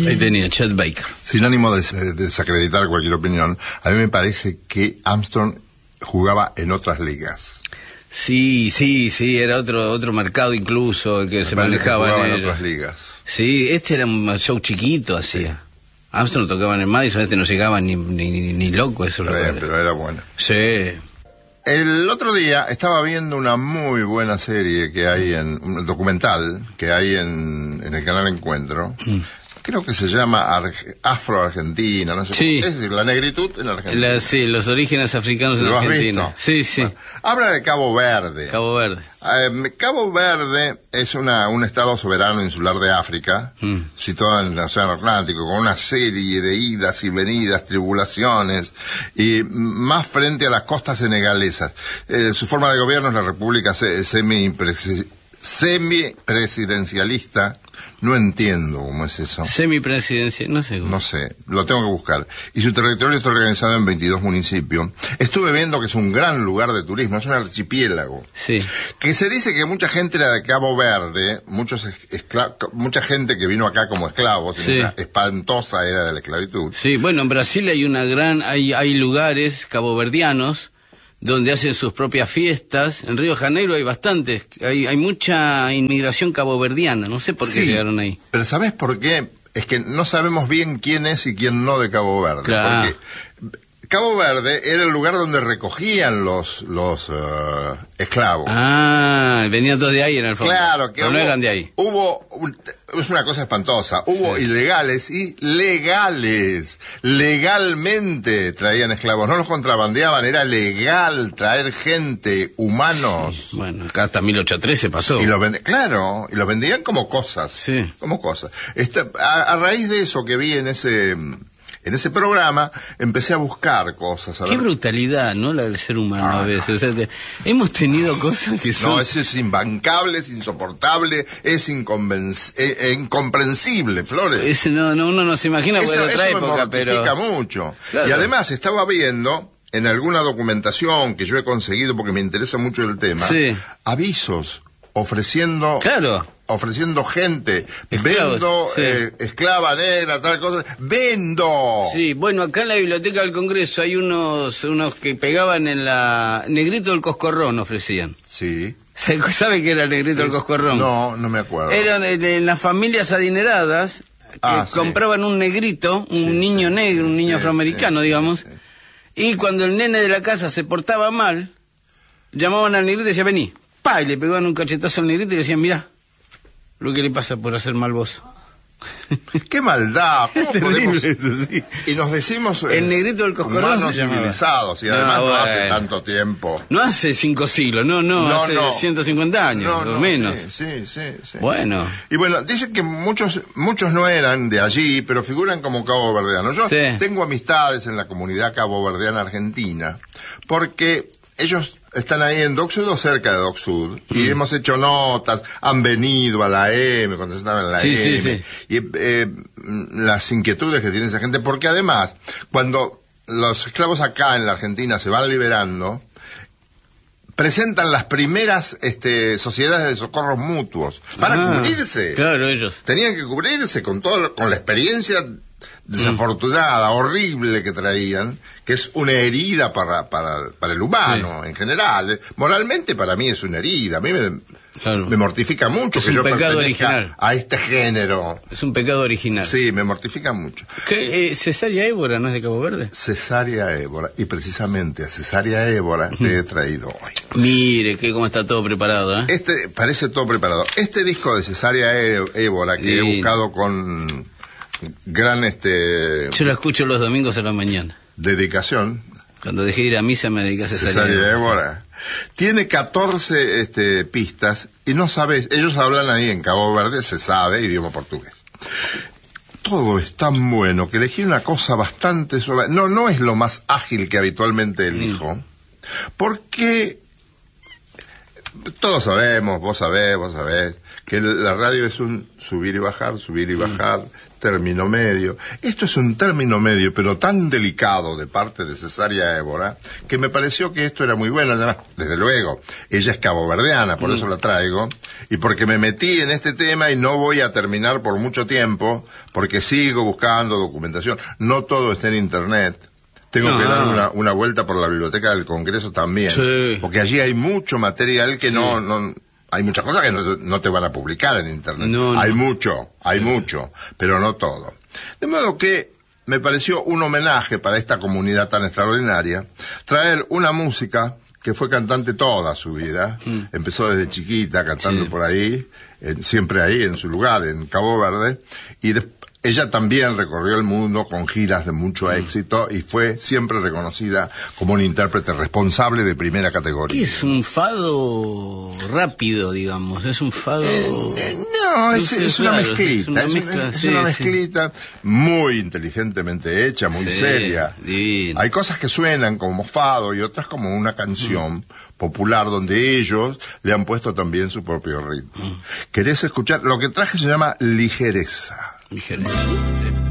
Ahí tenía, Chet Baker. Sin ánimo de desacreditar cualquier opinión, a mí me parece que Armstrong jugaba en otras ligas. Sí, era otro mercado incluso el que se manejaba en otras ligas. Sí, este era un show chiquito, hacía. Sí. Armstrong tocaba en el Madison, no llegaba ni loco eso. Pero era bueno. Sí. El otro día estaba viendo una muy buena serie que hay un documental que hay en el canal Encuentro. Creo que se llama Afro-Argentina, no sé sí. Es decir, la negritud en Argentina. Sí, los orígenes africanos en Argentina. Sí. Bueno, habla de Cabo Verde. Cabo Verde es un estado soberano insular de África, situado en el Océano Atlántico, con una serie de idas y venidas, tribulaciones, y más frente a las costas senegalesas. Su forma de gobierno es la república semipresidencialista. No entiendo cómo es eso. Semipresidencia, no sé. No sé, lo tengo que buscar. Y su territorio está organizado en 22 municipios. Estuve viendo que es un gran lugar de turismo, es un archipiélago. Sí. Que se dice que mucha gente era de Cabo Verde, mucha gente que vino acá como esclavos, sí. En esa espantosa era de la esclavitud. Sí, bueno, en Brasil hay lugares caboverdianos donde hacen sus propias fiestas. En Río de Janeiro hay bastantes, hay mucha inmigración caboverdiana, no sé por qué llegaron ahí. Pero ¿sabés por qué? Es que no sabemos bien quién es y quién no de Cabo Verde. Claro. Porque Cabo Verde era el lugar donde recogían los esclavos. Venían todos de ahí en el fondo. Claro, que no eran de ahí. Es una cosa espantosa. Hubo ilegales y legales. Legalmente traían esclavos. No los contrabandeaban, era legal traer gente, humanos. Sí. Bueno, acá hasta 1813 pasó. Y los vendían como cosas. Sí. Como cosas. A raíz de eso que vi en ese programa, empecé a buscar cosas. Qué brutalidad, ¿no? La del ser humano a veces. O sea, hemos tenido cosas que son... No, eso es imbancable, es insoportable, es incomprensible, Flores. Uno no se imagina por otra época, pero... Eso me mortifica mucho. Claro. Y además estaba viendo, en alguna documentación que yo he conseguido porque me interesa mucho el tema, avisos ofreciendo... Claro. Ofreciendo gente, esclavos, vendo esclava negra, tal cosa, vendo. Sí, bueno, acá en la Biblioteca del Congreso hay unos que pegaban en la... Negrito del Coscorrón ofrecían. Sí. ¿Sabe qué era el Negrito del Coscorrón? No me acuerdo. Eran en las familias adineradas que compraban un negrito, un niño negro, un niño afroamericano, digamos, y cuando el nene de la casa se portaba mal, llamaban al negrito y decían, vení, y le pegaban un cachetazo al negrito y le decían, mirá lo que le pasa por hacer mal vos. ¡Qué maldad! ¿Cómo podemos...? Eso, sí. Y nos decimos... El Negrito del Coscorrón humanos civilizados, y además no hace tanto tiempo. No hace 5 siglos, hace 150 años, o menos. Sí. Bueno. Y bueno, dicen que muchos no eran de allí, pero figuran como caboverdianos. Yo tengo amistades en la comunidad caboverdiana argentina, porque ellos... están ahí en Dock Sud o cerca de Dock Sud, y hemos hecho notas, han venido a la M, cuando estaban en la M, y las inquietudes que tiene esa gente, porque además, cuando los esclavos acá en la Argentina se van liberando, presentan las primeras sociedades de socorros mutuos, para cubrirse. Claro, ellos. Tenían que cubrirse con la experiencia desafortunada, horrible que traían, que es una herida para el humano en general. Moralmente para mí es una herida. A mí me mortifica mucho es que yo pertenezca original. A este género. Es un pecado original. Sí, me mortifica mucho. Cesárea Évora, ¿no es de Cabo Verde? Cesárea Évora. Y precisamente a Cesárea Évora te he traído hoy. Mire, cómo está todo preparado, ¿eh? Parece todo preparado. Este disco de Cesárea Évora que he buscado con... gran Yo lo escucho los domingos a la mañana. Dedicación. Cuando dejé de ir a misa me dediqué a Cesárea Évora. Tiene 14 pistas y no sabes, ellos hablan ahí en Cabo Verde, se sabe, idioma portugués. Todo es tan bueno que elegí una cosa bastante suave. No es lo más ágil que habitualmente elijo, porque todos sabemos, vos sabés, que la radio es un subir y bajar, término medio. Esto es un término medio, pero tan delicado de parte de Cesaria Évora, que me pareció que esto era muy bueno. Además, desde luego, ella es caboverdiana, por eso la traigo, y porque me metí en este tema y no voy a terminar por mucho tiempo, porque sigo buscando documentación. No todo está en Internet. Tengo que dar una vuelta por la Biblioteca del Congreso también, porque allí hay mucho material que no hay muchas cosas que no te van a publicar en Internet. Hay mucho, pero no todo. De modo que me pareció un homenaje para esta comunidad tan extraordinaria, traer una música que fue cantante toda su vida. Empezó desde chiquita cantando por ahí, siempre ahí en su lugar, en Cabo Verde, y ella también recorrió el mundo con giras de mucho éxito y fue siempre reconocida como un intérprete responsable de primera categoría. ¿Qué es un fado rápido, digamos? ¿Es un fado...? No, es una mezclita. Es una mezclita muy inteligentemente hecha, muy seria. Divino. Hay cosas que suenan como fado y otras como una canción popular donde ellos le han puesto también su propio ritmo. ¿Querés escuchar? Lo que traje se llama Ligereza. Ligereza.